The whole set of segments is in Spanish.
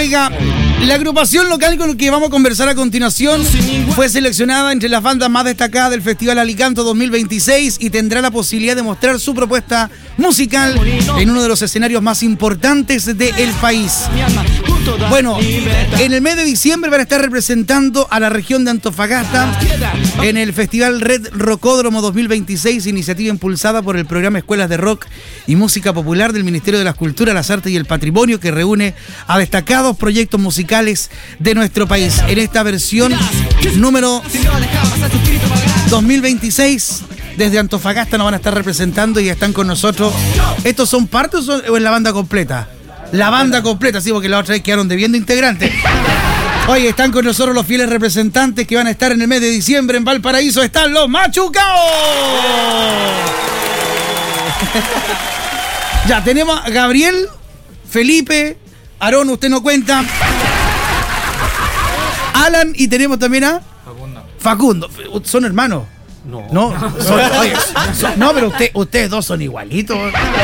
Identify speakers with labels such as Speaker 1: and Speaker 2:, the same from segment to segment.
Speaker 1: Oiga, la agrupación local con la que vamos a conversar a continuación fue seleccionada entre las bandas más destacadas del Festival Alicanto 2026 y tendrá la posibilidad de mostrar su propuesta musical en uno de los escenarios más importantes del país. Bueno, en el mes de diciembre van a estar representando a la región de Antofagasta en el Festival Red Rocódromo 2026, iniciativa impulsada por el programa Escuelas de Rock y Música Popular del Ministerio de las Culturas, las Artes y el Patrimonio, que reúne a destacados proyectos musicales de nuestro país. En esta versión número 2026, desde Antofagasta nos van a estar representando y están con nosotros. ¿Estos son partes o es la banda completa? La banda completa, sí, porque la otra vez quedaron debiendo integrantes. Oye, están con nosotros los fieles representantes que van a estar en el mes de diciembre en Valparaíso. Están los Machucaos. Ya, tenemos a Gabriel, Felipe, Aarón, usted no cuenta, Alan, y tenemos también a Facundo. ¿Son hermanos? No, no, pero ustedes dos son igualitos.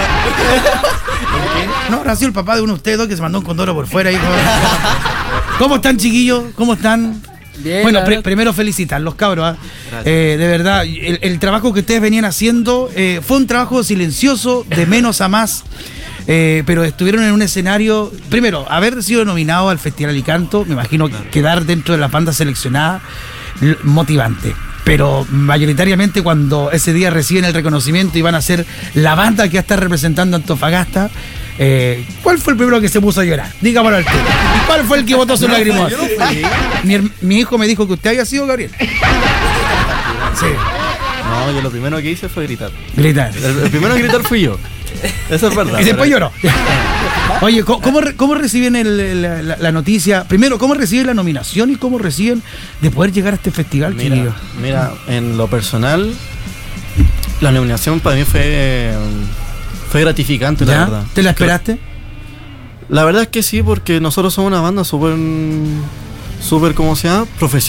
Speaker 1: No, nació el papá de uno de ustedes dos que se mandó un condoro por fuera. Hijo. ¿Cómo están, chiquillos? ¿Cómo están?
Speaker 2: Bien.
Speaker 1: Bueno, primero felicitarlos, cabros. De verdad, el trabajo que ustedes venían haciendo fue un trabajo silencioso, de menos a más. Pero estuvieron en un escenario. Primero, haber sido nominado al Festival Alicanto, me imagino quedar dentro de las bandas seleccionadas, motivante. Pero mayoritariamente cuando ese día reciben el reconocimiento y van a ser la banda que va a estar representando a Antofagasta, ¿cuál fue el primero que se puso a llorar? Dígamelo al tío. ¿Y cuál fue el que botó su lágrima? Mi hijo me dijo que usted había sido Gabriel. Sí.
Speaker 2: No, yo lo primero que hice fue gritar.
Speaker 1: Gritar.
Speaker 2: El primero en gritar fui yo. Eso es verdad.
Speaker 1: Y después lloró. Oye, ¿cómo reciben la noticia? Primero, ¿cómo reciben la nominación y cómo reciben de poder llegar a este festival, chiquillos?
Speaker 2: Mira, en lo personal, la nominación para mí fue gratificante, la verdad.
Speaker 1: ¿Te la esperaste?
Speaker 2: La verdad es que sí, porque nosotros somos una banda súper, ¿cómo se llama? Profesional.